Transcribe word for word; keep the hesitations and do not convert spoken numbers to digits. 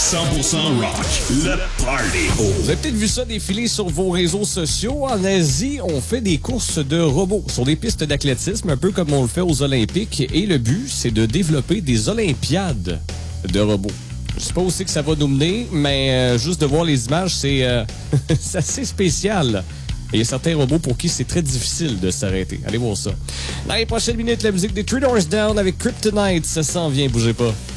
cent pour cent rock, le party. Oh. Vous avez peut-être vu ça défiler sur vos réseaux sociaux. En Asie, on fait des courses de robots sur des pistes d'athlétisme, un peu comme on le fait aux Olympiques. Et le but, c'est de développer des olympiades de robots. Je sais pas où c'est que ça va nous mener, mais euh, juste de voir les images, c'est, euh, c'est assez spécial. Et il y a certains robots pour qui c'est très difficile de s'arrêter. Allez voir ça. Dans les prochaines minutes, la musique des Three Doors Down avec Kryptonite. Ça s'en vient, bougez pas.